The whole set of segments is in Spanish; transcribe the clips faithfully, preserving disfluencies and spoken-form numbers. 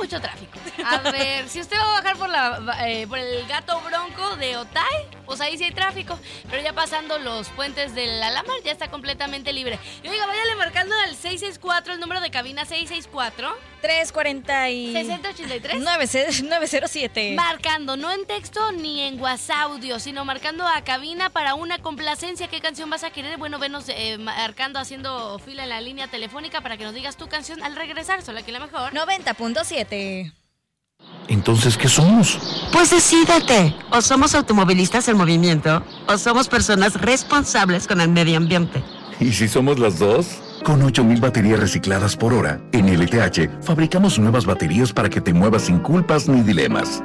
mucho tráfico. A ver, si usted va a bajar por, la, eh, por el Gato Bronco de Otay, pues ahí sí hay tráfico. Pero ya pasando los puentes del Alamar, ya está completamente libre. Y oiga, váyale marcando al seis seis cuatro, el número de cabina seis seis cuatro. tres cuarenta y... seis cero ocho tres. nueve cero siete. Marcando, no en texto ni en WhatsApp audio, sino marcando a cabina para una complacencia. ¿Qué canción vas a querer? Bueno, venos eh, marcando, haciendo fila en la línea telefónica para que nos digas tu canción al regresar. Solo aquí la mejor. noventa punto siete. Entonces, ¿qué somos? Pues decídete. O somos automovilistas en movimiento, o somos personas responsables con el medio ambiente. ¿Y si somos las dos? Con ocho mil baterías recicladas por hora, en L T H fabricamos nuevas baterías para que te muevas sin culpas ni dilemas.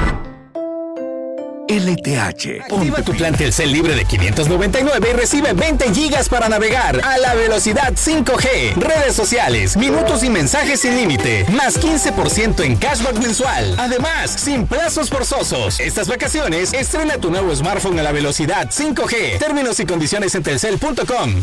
L T H. Activa tu plan Telcel libre de quinientos noventa y nueve y recibe veinte gigas para navegar a la velocidad cinco G, redes sociales, minutos y mensajes sin límite, más quince por ciento en cashback mensual. Además, sin plazos forzosos. Estas vacaciones, estrena tu nuevo smartphone a la velocidad cinco G. Términos y condiciones en telcel punto com.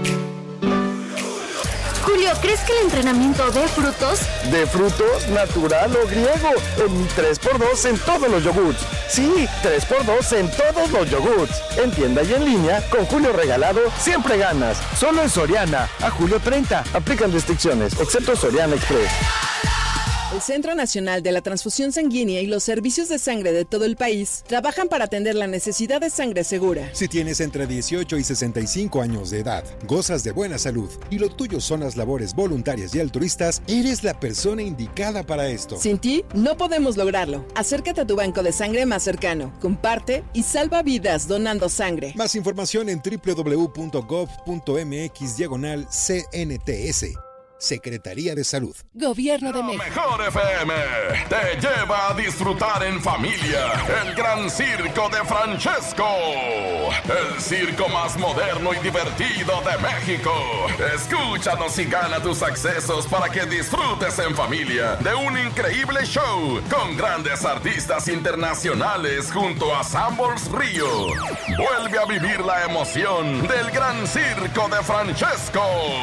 Julio, ¿crees que el entrenamiento de frutos? ¿De frutos, natural o griego? En tres por dos en todos los yogurts. Sí, tres por dos en todos los yogurts. En tienda y en línea, con Julio regalado, siempre ganas. Solo en Soriana, a julio treinta. Aplican restricciones, excepto Soriana Express. El Centro Nacional de la Transfusión Sanguínea y los servicios de sangre de todo el país trabajan para atender la necesidad de sangre segura. Si tienes entre dieciocho y sesenta y cinco años de edad, gozas de buena salud y lo tuyo son las labores voluntarias y altruistas, eres la persona indicada para esto. Sin ti, no podemos lograrlo. Acércate a tu banco de sangre más cercano, comparte y salva vidas donando sangre. Más información en doble u doble u doble u punto gov punto m x diagonal C N T S. Secretaría de Salud. Gobierno de La México. Mejor F M te lleva a disfrutar en familia el gran circo de Francesco. El circo más moderno y divertido de México. Escúchanos y gana tus accesos para que disfrutes en familia de un increíble show con grandes artistas internacionales junto a Sambors Río. Vuelve a vivir la emoción del gran circo de Francesco,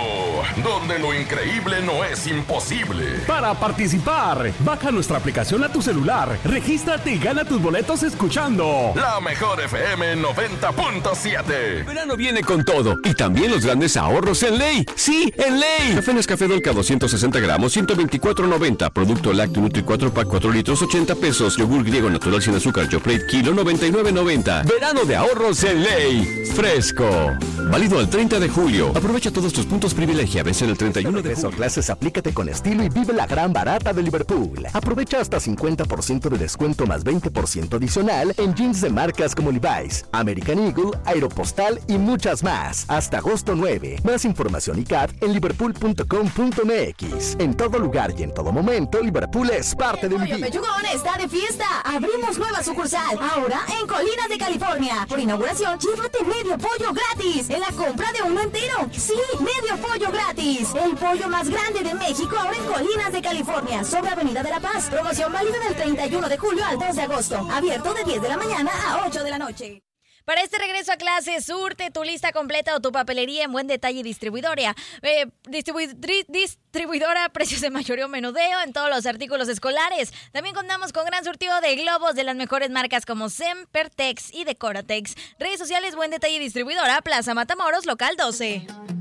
donde lo increíble no es imposible. Para participar, baja nuestra aplicación a tu celular, regístrate y gana tus boletos escuchando La Mejor F M noventa punto siete. Verano viene con todo y también los grandes ahorros en Ley. Sí, en Ley. Café Nescafé Dolca doscientos sesenta gramos, ciento veinticuatro noventa. Producto lácteo Nutri cuatro pack cuatro litros, ochenta pesos. Yogur griego natural sin azúcar Yoplait kilo, noventa y nueve noventa. Verano de ahorros en Ley. Fresco. Válido al treinta de julio. Aprovecha todos tus puntos privilegia. Vence el treinta y uno de julio. Clases, aplícate con estilo y vive la gran barata de Liverpool. Aprovecha hasta cincuenta por ciento de descuento más veinte por ciento adicional en jeans de marcas como Levi's, American Eagle, Aeropostal y muchas más. Hasta agosto nueve. Más información y C A D en liverpool punto com punto m x. En todo lugar y en todo momento, Liverpool es parte de mi vida. Pechugón está de fiesta. Abrimos nueva sucursal. Ahora en Colinas de California. Por inauguración, llévate medio pollo gratis en la compra de uno entero. Sí, medio pollo gratis. El pollo más grande de México ahora en Colinas de California, sobre Avenida de la Paz. Promoción válida del treinta y uno de julio al dos de agosto. Abierto de diez de la mañana a ocho de la noche. Para este regreso a clase, surte tu lista completa o tu papelería en Buen Detalle Distribuidora. Eh, distribu- tri- distribuidora, precios de mayoreo o menudeo en todos los artículos escolares. También contamos con gran surtido de globos de las mejores marcas como SEM, Pertex y Decoratex. Redes sociales Buen Detalle Distribuidora, Plaza Matamoros, local doce.